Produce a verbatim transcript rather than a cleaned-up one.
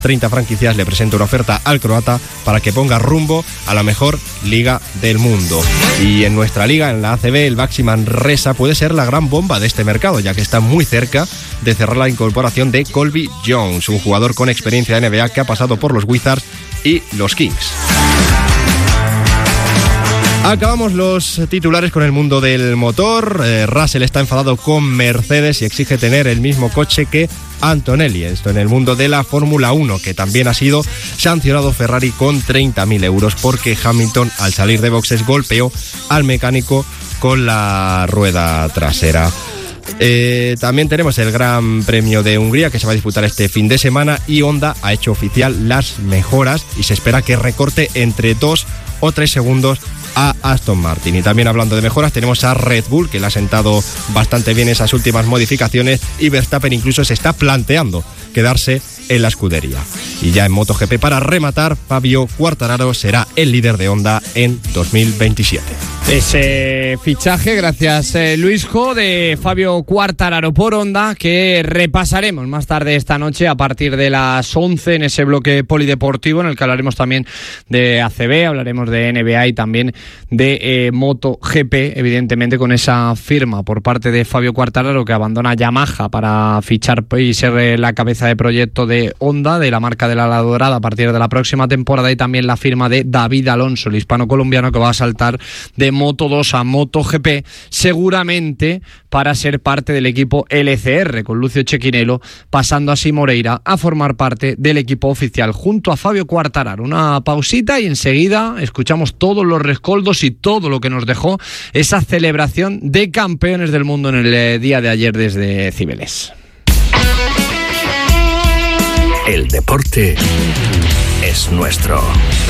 treinta franquicias le presenta una oferta al croata para que ponga rumbo a la mejor liga del mundo. Y en nuestra liga, en la A C B, el Baxi Manresa puede ser la gran bomba de este mercado, ya que está muy cerca de cerrar la incorporación de Colby Jones, un jugador con experiencia de N B A que ha pasado por los Wizards y los Kings. Acabamos los titulares con el mundo del motor. Eh, Russell está enfadado con Mercedes y exige tener el mismo coche que Antonelli. Esto en el mundo de la Fórmula uno, que también ha sido sancionado Ferrari con treinta mil euros porque Hamilton, al salir de boxes, golpeó al mecánico con la rueda trasera. Eh, también tenemos el Gran Premio de Hungría, que se va a disputar este fin de semana, y Honda ha hecho oficial las mejoras y se espera que recorte entre dos o tres segundos a Aston Martin. Y también, hablando de mejoras, tenemos a Red Bull, que le ha sentado bastante bien esas últimas modificaciones, y Verstappen incluso se está planteando quedarse en la escudería. Y ya en MotoGP, para rematar, Fabio Quartararo será el líder de Honda en dos mil veintisiete. Ese fichaje, gracias eh, Luisjo, de Fabio Quartararo por Honda, que repasaremos más tarde esta noche a partir de las once en ese bloque polideportivo, en el que hablaremos también de A C B, hablaremos de N B A y también de eh, MotoGP, evidentemente con esa firma por parte de Fabio Quartararo, que abandona Yamaha para fichar y ser eh, la cabeza de proyecto de Honda, de la marca de la Ala Dorada, a partir de la próxima temporada, y también la firma de David Alonso, el hispano-colombiano, que va a saltar de Moto dos a MotoGP, seguramente para ser parte del equipo L C R, con Lucio Cecchinello pasando así Moreira a formar parte del equipo oficial junto a Fabio Quartararo. Una pausita y enseguida escuchamos todos los rescoldos y todo lo que nos dejó esa celebración de campeones del mundo en el día de ayer desde Cibeles. El deporte es nuestro.